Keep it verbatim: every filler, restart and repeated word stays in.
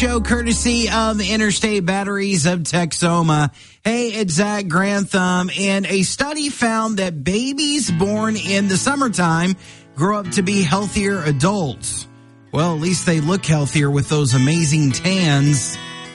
show courtesy of Interstate Batteries of Texoma. Hey, it's Zach Grantham, and a study found that babies born in the summertime grow up to be healthier adults. Well, at least they look healthier with those amazing tans.